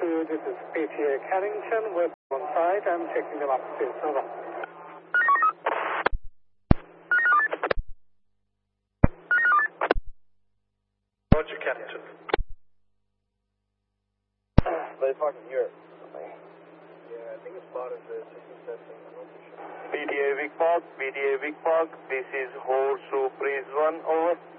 2, this is PTA Carrington. We're on site. I'm checking them upstairs. Over. Roger, Carrington. They parking here. Yeah, I think it's part of the system testing. I'm not too sure. PTA Vic Park, this is Horseshoe Breeze 1, over.